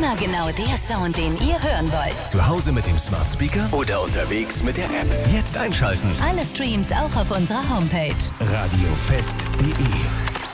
Immer genau der Sound, den ihr hören wollt. Zu Hause mit dem Smart Speaker oder unterwegs mit der App. Jetzt einschalten. Alle Streams auch auf unserer Homepage. radiofest.de